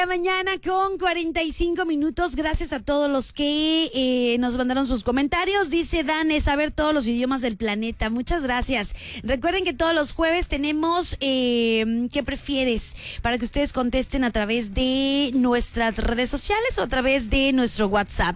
La mañana con 45 minutos. Gracias a todos los que nos mandaron sus comentarios. Dice Dan, saber todos los idiomas del planeta. Muchas gracias. Recuerden que todos los jueves tenemos ¿qué prefieres? Para que ustedes contesten a través de nuestras redes sociales o a través de nuestro WhatsApp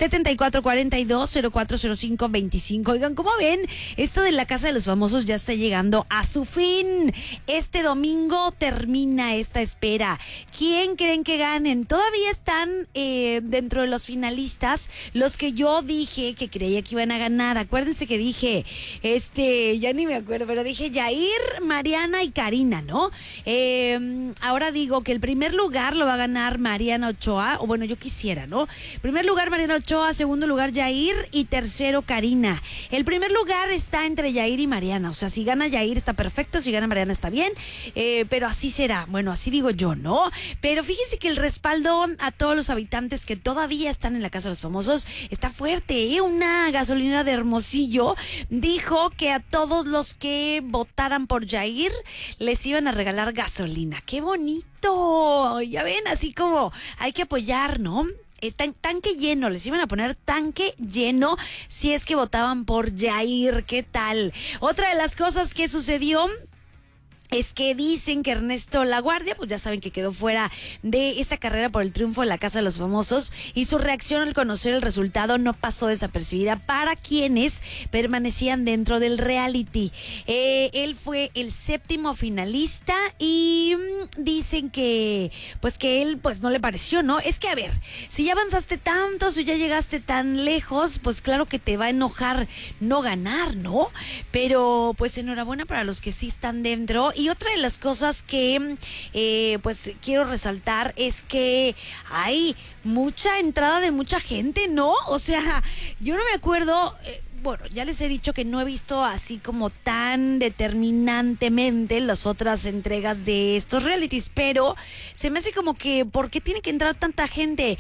7442-040525. Oigan, ¿cómo ven? Esto de la Casa de los Famosos ya está llegando a su fin. Este domingo termina esta espera. ¿Quién creen que ganen? Todavía están dentro de los finalistas los que yo dije que creía que iban a ganar. Acuérdense que dije, ya ni me acuerdo, pero dije Yair, Mariana y Karina, ¿no? Ahora digo que el primer lugar lo va a ganar Mariana Ochoa, o bueno, yo quisiera, ¿no? Primer lugar Mariana Ochoa, segundo lugar Yair y tercero Karina. El primer lugar está entre Yair y Mariana, o sea, si gana Yair está perfecto, si gana Mariana está bien, pero así será, bueno, así digo yo, ¿no? Pero fíjense que el respaldo a todos los habitantes que todavía están en la Casa de los Famosos está fuerte, ¿eh? Una gasolinera de Hermosillo dijo que a todos los que votaran por Yair les iban a regalar gasolina. ¡Qué bonito! Ya ven, así como hay que apoyar, ¿no? Tanque lleno, les iban a poner tanque lleno si es que votaban por Yair. ¿Qué tal? Otra de las cosas que sucedió es que dicen que Ernesto Laguardia, pues ya saben que quedó fuera de esta carrera por el triunfo de la Casa de los Famosos, y su reacción al conocer el resultado no pasó desapercibida para quienes permanecían dentro del reality. Él fue el séptimo finalista y dicen que él pues no le pareció, ¿no? Es que a ver, si ya avanzaste tanto, si ya llegaste tan lejos, pues claro que te va a enojar no ganar, ¿no? Pero pues enhorabuena para los que sí están dentro. Y otra de las cosas que pues quiero resaltar es que hay mucha entrada de mucha gente, ¿no? O sea, yo no me acuerdo, bueno, ya les he dicho que no he visto así como tan determinantemente las otras entregas de estos realities, pero se me hace como que, ¿por qué tiene que entrar tanta gente?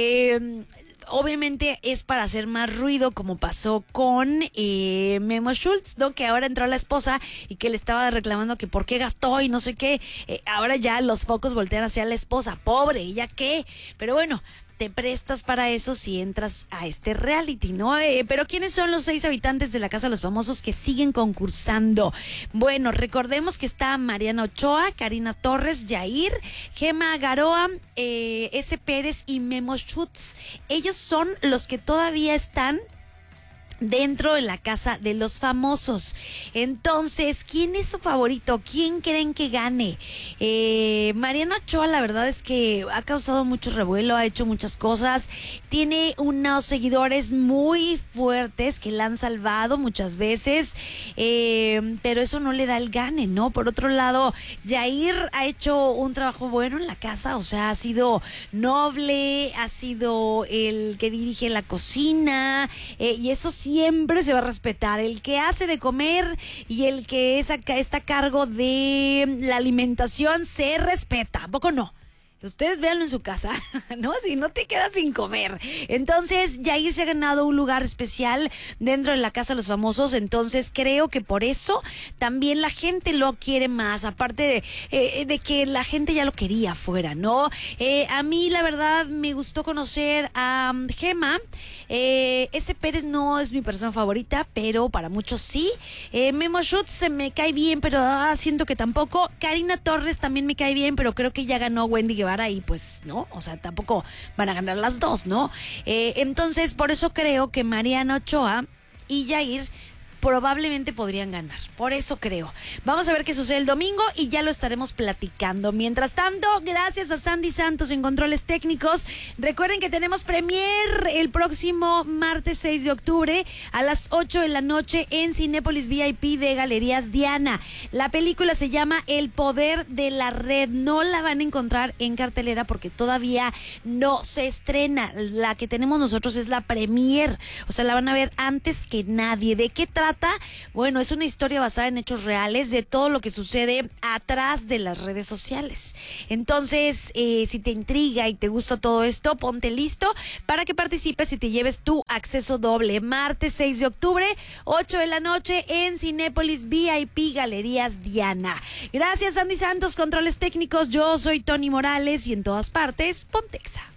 Obviamente es para hacer más ruido, como pasó con Memo Schultz, ¿no? Que ahora entró la esposa y que le estaba reclamando que por qué gastó y no sé qué. Ahora ya los focos voltean hacia la esposa. Pobre, ¿ella qué? Pero bueno, te prestas para eso si entras a este reality, ¿no? Pero ¿quiénes son los 6 habitantes de la Casa de los Famosos que siguen concursando? Bueno, recordemos que está Mariana Ochoa, Karina Torres, Yair, Gema Garoa, S. Pérez y Memo Schutz. Ellos son los que todavía están dentro de la Casa de los Famosos. Entonces, ¿quién es su favorito? ¿Quién creen que gane? Mariana Ochoa, la verdad es que ha causado mucho revuelo, ha hecho muchas cosas, tiene unos seguidores muy fuertes que la han salvado muchas veces, pero eso no le da el gane, ¿no? Por otro lado, Yair ha hecho un trabajo bueno en la casa, o sea, ha sido noble, ha sido el que dirige la cocina, y eso siempre se va a respetar. El que hace de comer y el que está a cargo de la alimentación se respeta, ¿a poco no? Ustedes véanlo en su casa, ¿no? Si no te quedas sin comer. Entonces, Yair se ha ganado un lugar especial dentro de la Casa de los Famosos. Entonces, creo que por eso también la gente lo quiere más. Aparte de que la gente ya lo quería afuera, ¿no? A mí, la verdad, me gustó conocer a Gema. S. Pérez no es mi persona favorita, pero para muchos sí. Memo Schutz se me cae bien, pero siento que tampoco. Karina Torres también me cae bien, pero creo que ya ganó Wendy Guevara y pues no, o sea, tampoco van a ganar las dos, ¿no? Entonces, por eso creo que Mariana Ochoa y Yair probablemente podrían ganar. Por eso creo. Vamos a ver qué sucede el domingo y ya lo estaremos platicando. Mientras tanto, gracias a Sandy Santos en controles técnicos. Recuerden que tenemos premier el próximo martes 6 de octubre a las 8 de la noche en Cinépolis VIP de Galerías Diana. La película se llama El Poder de la Red. No la van a encontrar en cartelera porque todavía no se estrena. La que tenemos nosotros es la premier. O sea, la van a ver antes que nadie. ¿De qué trata? trata? Bueno, es una historia basada en hechos reales de todo lo que sucede atrás de las redes sociales. Entonces, si te intriga y te gusta todo esto, ponte listo para que participes y te lleves tu acceso doble. Martes 6 de octubre, 8 de la noche en Cinépolis VIP Galerías Diana. Gracias, Andy Santos, controles técnicos. Yo soy Tony Morales y en todas partes, Pontexa.